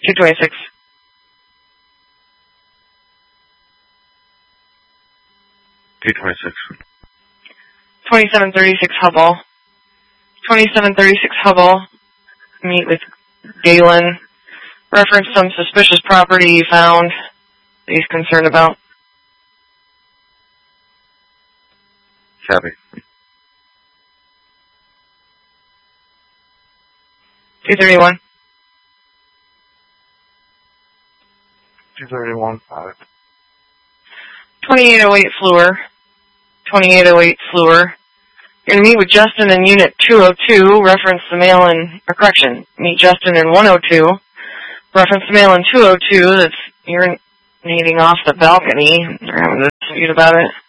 226. 226. 2736 Hubble. 2736 Hubble. Meet with Galen. Reference some suspicious property he found that he's concerned about. Copy. 231. 231. 5. 2808 Fleur. 2808 Fleur. You're going to meet with Justin in Unit 202, reference the mail-in, or correction, meet Justin in 102, reference the mail-in 202 that's urinating off the balcony. They're having a dispute about it.